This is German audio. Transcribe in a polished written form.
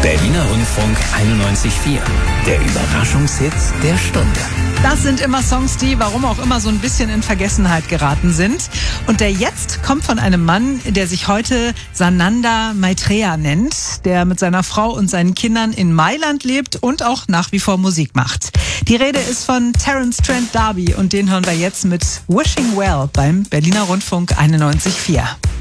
Berliner Rundfunk 91.4. Der Überraschungshit der Stunde. Das sind immer Songs, die, warum auch immer, so ein bisschen in Vergessenheit geraten sind. Und der jetzt kommt von einem Mann, der sich heute Sananda Maitreya nennt, der mit seiner Frau und seinen Kindern in Mailand lebt und auch nach wie vor Musik macht. Die Rede ist von Terence Trent D'Arby und den hören wir jetzt mit Wishing Well beim Berliner Rundfunk 91.4.